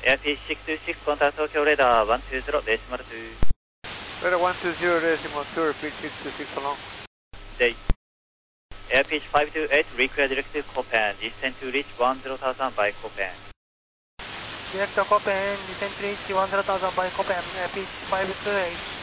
Airfish 626, contact Tokyo radar 120, decimal 2. Radar 120, decimal 2, repeat 626 along. Day. Airfish 528, require direct Copan, descend to reach 10,000 by Copan. Direct Copan, descend to reach 10,000 by Copan, Airfish 528.